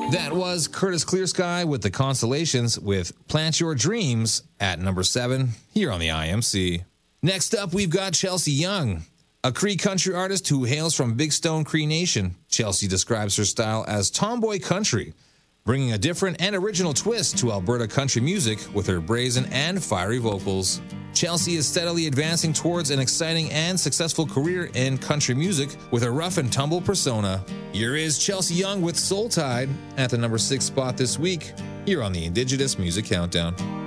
That was Curtis Clearsky with the Constellations with Plant Your Dreams at number 7 here on the IMC. Next up, we've got Chelsea Young, a Cree country artist who hails from Big Stone Cree Nation. Chelsea describes her style as tomboy country, bringing a different and original twist to Alberta country music with her brazen and fiery vocals. Chelsea is steadily advancing towards an exciting and successful career in country music with a rough and tumble persona. Here is Chelsea Young with Soul Tide at the number 6 spot this week, here on the Indigenous Music Countdown.